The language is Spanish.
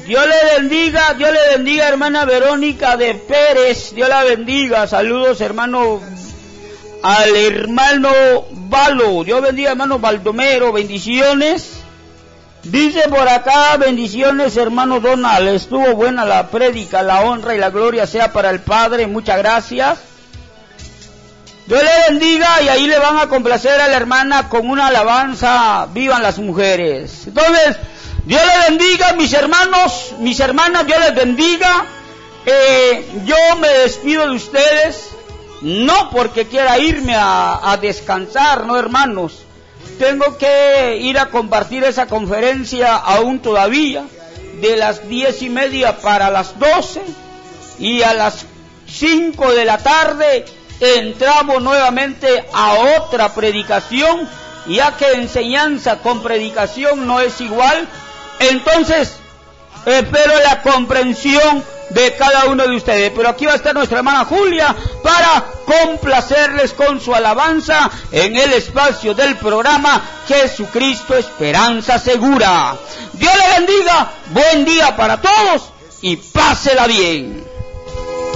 Dios le bendiga, hermana Verónica de Pérez, Dios la bendiga, saludos hermano, al hermano Valo, Dios bendiga hermano Baldomero, bendiciones. Dice por acá, bendiciones hermano Donald, estuvo buena la prédica, la honra y la gloria sea para el Padre, muchas gracias. Dios le bendiga y ahí le van a complacer a la hermana con una alabanza, vivan las mujeres. Entonces, Dios le bendiga, mis hermanos, mis hermanas, Dios les bendiga. Yo me despido de ustedes, no porque quiera irme a descansar, no hermanos. Tengo que ir a compartir esa conferencia aún todavía, de las 10:30 para las 12, y a las 5 de la tarde entramos nuevamente a otra predicación, ya que enseñanza con predicación no es igual. Entonces, espero la comprensión de cada uno de ustedes. Pero aquí va a estar nuestra hermana Julia para complacerles con su alabanza en el espacio del programa Jesucristo Esperanza Segura. Dios le bendiga, buen día para todos y pásela bien.